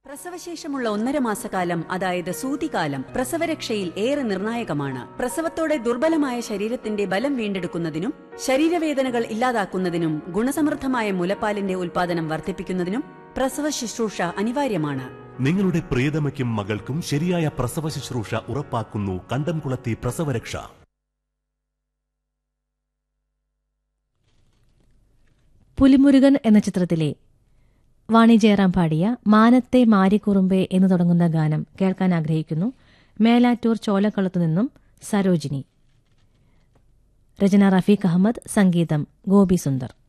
പ്രസവശേഷമുള്ള 1.5 മാസക്കാലം, അതായത് സൂതികാലം, പ്രസവരക്ഷയിൽ ഏറെ നിർണായകമാണ്. പ്രസവത്തോടെ ദുർബലമായ ശരീരത്തിന്റെ ബലം വീണ്ടെടുക്കുന്നതിനും ശരീരവേദനകൾ ഇല്ലാതാക്കുന്നതിനും ഗുണസമൃദ്ധമായ മുലപ്പാലിന്റെ ഉൽപാദനം വർദ്ധിപ്പിക്കുന്നതിനും പ്രസവ ശുശ്രൂഷ അനിവാര്യമാണ്. നിങ്ങളുടെ പ്രിയതമയ്ക്കും മകൾക്കും ശരിയായ പ്രസവ ശുശ്രൂഷ ഉറപ്പാക്കുന്നു കണ്ടംകുളത്തി പ്രസവരക്ഷ. പുലിമുരുകൻ എന്ന ചിത്രത്തിലെ വാണി ജയറാം പാടിയ മാനത്തെ മാരിക്കുറുമ്പേ എന്ന് തുടങ്ങുന്ന ഗാനം കേൾക്കാൻ ആഗ്രഹിക്കുന്നു. മേലാറ്റൂർ ചോലക്കളത്തു നിന്നും സരോജിനി. രചന റഫീഖ് അഹമ്മദ്, സംഗീതം ഗോപി സുന്ദർ.